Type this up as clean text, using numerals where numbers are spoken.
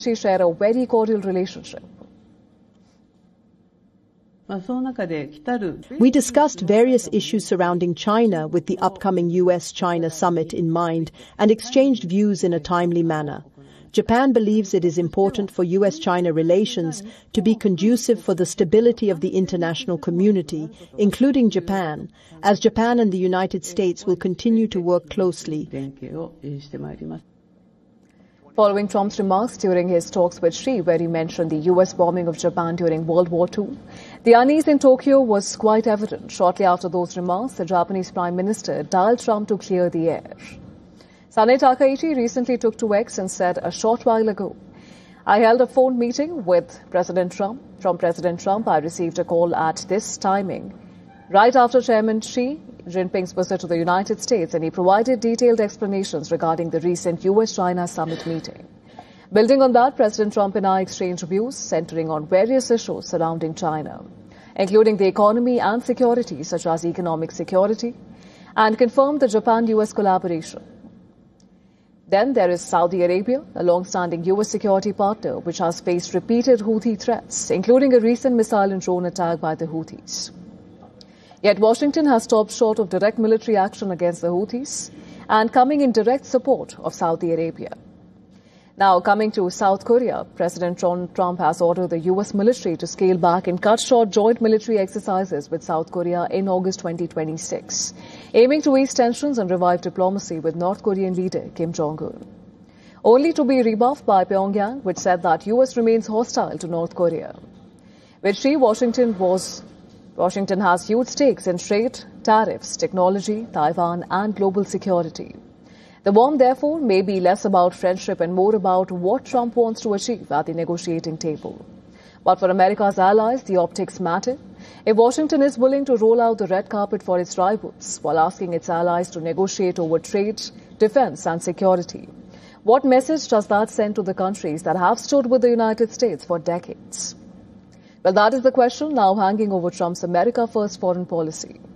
She share a very cordial relationship. We discussed various issues surrounding China with the upcoming US-China summit in mind and exchanged views in a timely manner. Japan believes it is important for US-China relations to be conducive for the stability of the international community, including Japan, as Japan and the United States will continue to work closely. Following Trump's remarks during his talks with Xi, where he mentioned the US bombing of Japan during World War II, the unease in Tokyo was quite evident. Shortly after those remarks, the Japanese Prime Minister dialed Trump to clear the air. Sane Takaichi recently took to X and said a short while ago, "I held a phone meeting with President Trump. From President Trump, I received a call at this timing, right after Chairman Xi Jinping's visit to the United States, and he provided detailed explanations regarding the recent US-China summit meeting. Building on that, President Trump and I exchanged views centering on various issues surrounding China, including the economy and security, such as economic security, and confirmed the Japan-US collaboration. Then there is Saudi Arabia, a long-standing US security partner, which has faced repeated Houthi threats, including a recent missile and drone attack by the Houthis. Yet Washington has stopped short of direct military action against the Houthis and coming in direct support of Saudi Arabia. Now, coming to South Korea, President Trump has ordered the US military to scale back and cut short joint military exercises with South Korea in August 2026, aiming to ease tensions and revive diplomacy with North Korean leader Kim Jong-un. Only to be rebuffed by Pyongyang, which said that US remains hostile to North Korea. With Xi, Washington has huge stakes in trade, tariffs, technology, Taiwan, and global security. The bomb, therefore, may be less about friendship and more about what Trump wants to achieve at the negotiating table. But for America's allies, the optics matter. If Washington is willing to roll out the red carpet for its rivals while asking its allies to negotiate over trade, defense, and security, what message does that send to the countries that have stood with the United States for decades? Well, that is the question now hanging over Trump's America First foreign policy.